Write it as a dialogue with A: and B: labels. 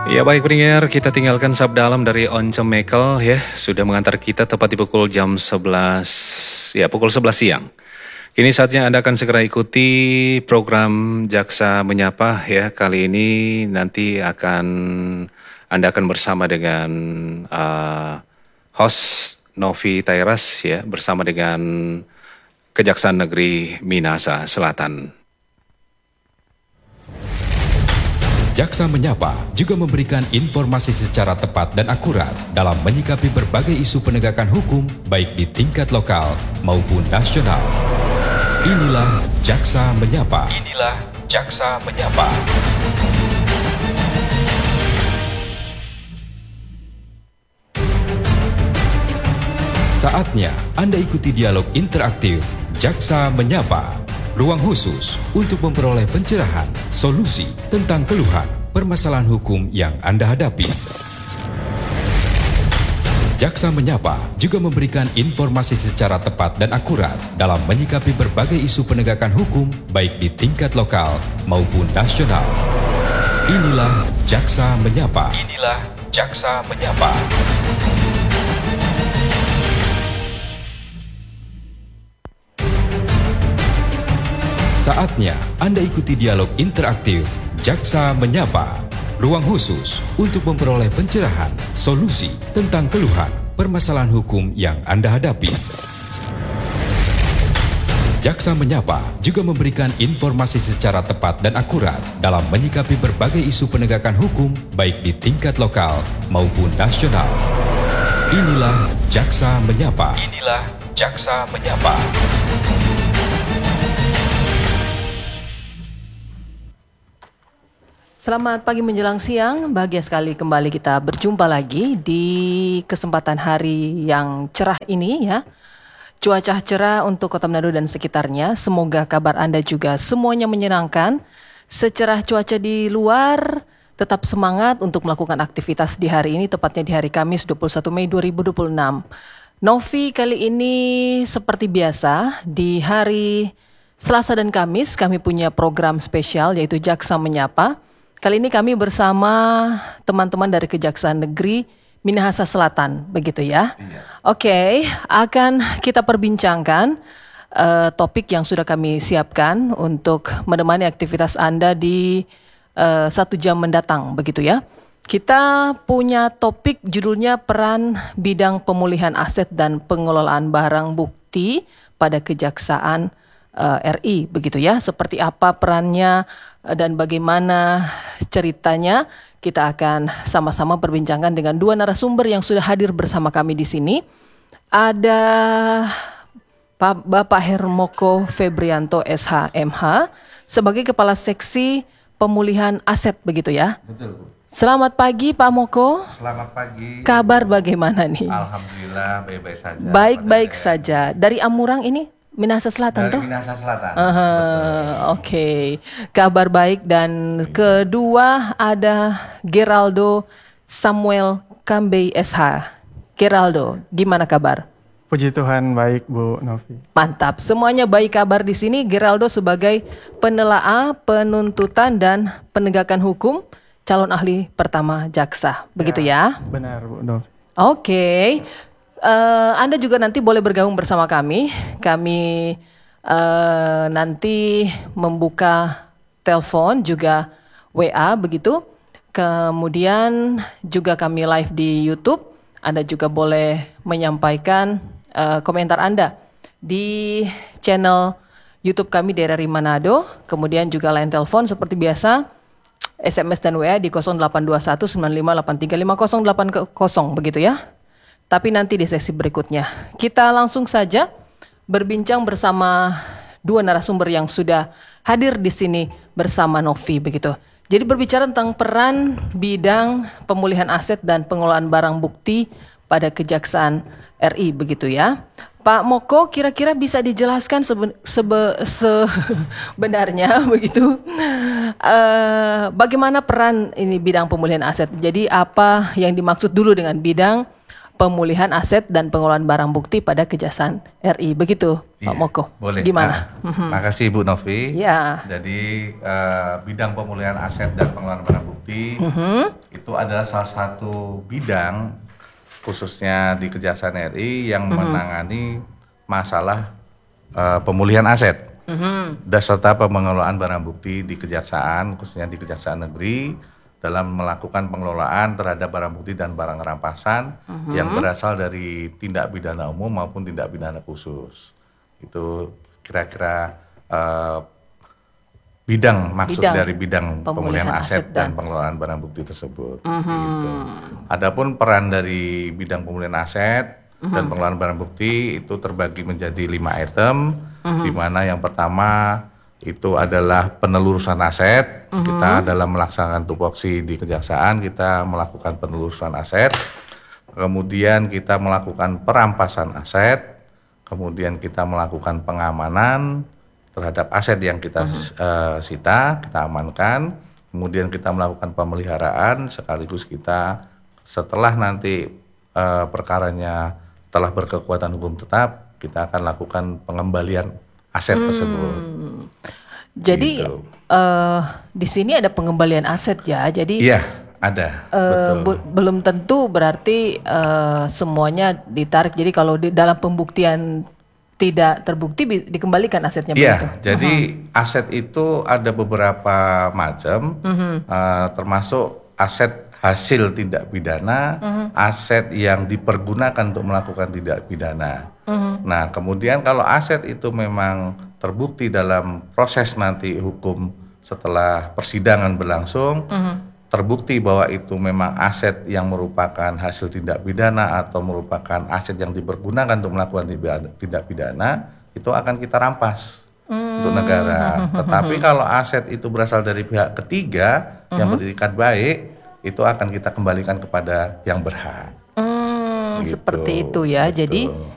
A: Ya baik pendengar, kita tinggalkan sabda alam dari Once Mekel ya, sudah mengantar kita tepat di pukul jam 11, ya pukul 11 siang. Kini saatnya Anda akan segera ikuti program Jaksa Menyapa ya, kali ini nanti Anda akan bersama dengan host Novi Tairas ya, bersama dengan Kejaksaan Negeri Minahasa Selatan.
B: Jaksa Menyapa juga memberikan informasi secara tepat dan akurat dalam menyikapi berbagai isu penegakan hukum baik di tingkat lokal maupun nasional. Inilah Jaksa Menyapa. Inilah Jaksa Menyapa. Saatnya Anda ikuti dialog interaktif Jaksa Menyapa. Ruang khusus untuk memperoleh pencerahan, solusi tentang keluhan, permasalahan hukum yang Anda hadapi. Jaksa Menyapa juga memberikan informasi secara tepat dan akurat dalam menyikapi berbagai isu penegakan hukum baik di tingkat lokal maupun nasional. Inilah Jaksa Menyapa. Inilah Jaksa Menyapa. Saatnya Anda ikuti dialog interaktif Jaksa Menyapa. Ruang khusus untuk memperoleh pencerahan, solusi tentang keluhan, permasalahan hukum yang Anda hadapi. Jaksa Menyapa juga memberikan informasi secara tepat dan akurat dalam menyikapi berbagai isu penegakan hukum baik di tingkat lokal maupun nasional. Inilah Jaksa Menyapa. Inilah Jaksa Menyapa.
C: Selamat pagi menjelang siang, bahagia sekali kembali kita berjumpa lagi di kesempatan hari yang cerah ini ya. Cuaca cerah untuk Kota Manado dan sekitarnya, semoga kabar Anda juga semuanya menyenangkan. Secerah cuaca di luar, tetap semangat untuk melakukan aktivitas di hari ini, tepatnya di hari Kamis 21 Mei 2026. Novi kali ini seperti biasa, di hari Selasa dan Kamis kami punya program spesial yaitu Jaksa Menyapa. Kali ini kami bersama teman-teman dari Kejaksaan Negeri Minahasa Selatan, begitu ya? Iya. Oke, akan kita perbincangkan topik yang sudah kami siapkan untuk menemani aktivitas Anda di 1 jam mendatang, begitu ya? Kita punya topik judulnya peran bidang pemulihan aset dan pengelolaan barang bukti pada Kejaksaan RI, begitu ya? Seperti apa perannya dan bagaimana ceritanya, kita akan sama-sama perbincangkan dengan 2 narasumber yang sudah hadir bersama kami di sini. Ada Bapak Hermoko Febrianto SH.MH sebagai Kepala Seksi Pemulihan Aset, begitu ya? Betul, Bu. Selamat pagi Pak Moko.
D: Selamat pagi.
C: Kabar bagaimana nih?
D: Alhamdulillah baik-baik saja.
C: Baik-baik saja. Dari Amurang ini? Minahasa Selatan
D: dari
C: toh?
D: Minahasa Selatan.
C: Oke. Kabar baik, dan kedua ada Geraldo Samuel Kambey SH. Geraldo, gimana kabar?
E: Puji Tuhan baik Bu Novi.
C: Mantap, semuanya baik kabar di sini. Geraldo sebagai penelaah, penuntutan dan penegakan hukum, calon ahli pertama jaksa, begitu ya?
E: Benar Bu Novi.
C: Oke. Anda juga nanti boleh bergabung bersama kami. Kami nanti membuka telepon juga WA, begitu. Kemudian juga kami live di YouTube. Anda juga boleh menyampaikan komentar Anda di channel YouTube kami DRRI Manado. Kemudian juga line telepon seperti biasa, SMS dan WA di 0821 9583 5080, begitu ya. Tapi nanti di sesi berikutnya. Kita langsung saja berbincang bersama 2 narasumber yang sudah hadir di sini bersama Novi, begitu. Jadi berbicara tentang peran bidang pemulihan aset dan pengelolaan barang bukti pada Kejaksaan RI, begitu ya. Pak Moko, kira-kira bisa dijelaskan sebenarnya begitu, bagaimana peran ini bidang pemulihan aset? Jadi apa yang dimaksud dulu dengan bidang pemulihan aset dan pengelolaan barang bukti pada Kejaksaan RI, begitu Pak Moko?
D: Boleh.
C: Gimana?
D: Makasih Bu Novi.
C: Ya.
D: Jadi bidang pemulihan aset dan pengelolaan barang bukti bukti itu adalah salah satu bidang khususnya di Kejaksaan RI yang menangani masalah pemulihan aset dan serta pengelolaan barang bukti di Kejaksaan, khususnya di Kejaksaan Negeri dalam melakukan pengelolaan terhadap barang bukti dan barang rampasan yang berasal dari tindak pidana umum maupun tindak pidana khusus. Itu kira-kira dari bidang pemulihan aset dan pengelolaan barang bukti tersebut. Gitu. Adapun peran dari bidang pemulihan aset dan pengelolaan barang bukti itu terbagi menjadi 5 item, di mana yang pertama itu adalah penelurusan aset. Kita dalam melaksanakan tupoksi di Kejaksaan kita melakukan penelurusan aset, kemudian kita melakukan perampasan aset, kemudian kita melakukan pengamanan terhadap aset yang kita sita, kita amankan, kemudian kita melakukan pemeliharaan, sekaligus kita setelah nanti perkaranya telah berkekuatan hukum tetap, kita akan lakukan pengembalian aset tersebut.
C: Jadi
D: Gitu.
C: Di sini ada pengembalian aset ya. Jadi
D: Iya, ada. Betul.
C: belum tentu berarti semuanya ditarik. Jadi kalau dalam pembuktian tidak terbukti dikembalikan asetnya begitu.
D: Iya, jadi aset itu ada beberapa macam, termasuk aset hasil tindak pidana, aset yang dipergunakan untuk melakukan tindak pidana. Nah, kemudian kalau aset itu memang terbukti dalam proses nanti hukum setelah persidangan berlangsung, terbukti bahwa itu memang aset yang merupakan hasil tindak pidana atau merupakan aset yang dipergunakan untuk melakukan tindak pidana, itu akan kita rampas untuk negara. Tetapi kalau aset itu berasal dari pihak ketiga yang berikat baik, itu akan kita kembalikan kepada yang berhak. Gitu.
C: Seperti itu ya.
D: Betul.
C: Jadi